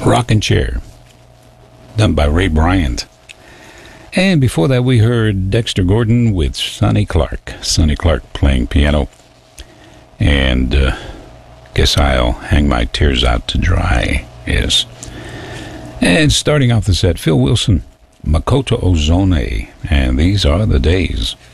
Rockin' Chair, done by Ray Bryant. And before that, we heard Dexter Gordon with Sonny Clark. Sonny Clark playing piano. And Guess I'll Hang My Tears Out to Dry. Yes. And starting off the set, Phil Wilson, Makoto Ozone. And These Are the Days.